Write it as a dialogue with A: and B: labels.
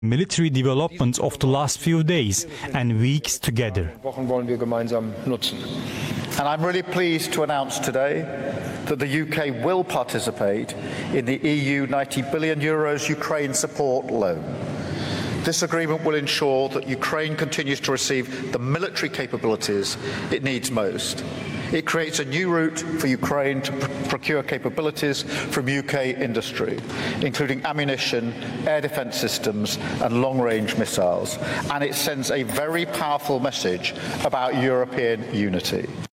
A: military developments of the last few days and weeks together.
B: And I'm really pleased to announce today that the UK will participate in the EU €90 billion Ukraine support loan. This agreement will ensure that Ukraine continues to receive the military capabilities it needs most. It creates a new route for Ukraine to procure capabilities from UK industry, including ammunition, air defence systems and long-range missiles. And it sends a very powerful message about European unity.